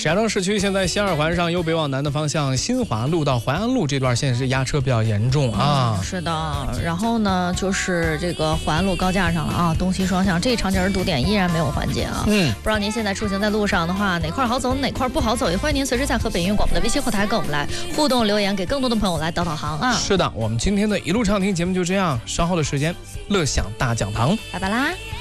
石家庄市区现在西二环上由北往南的方向，新华路到淮安路这段线是压车比较严重啊。 是的，然后呢，就是这个淮安路高架上了啊，东西双向这一长节堵点依然没有缓解啊。不知道您现在出行在路上的话，哪块好走，哪块不好走？也欢迎您随时在和北音广播的微信后台跟我们来互动留言，给更多的朋友来导航啊。 是的，我们今天的一路畅听节目就这样，稍后的时间乐享大讲堂， 拜拜啦。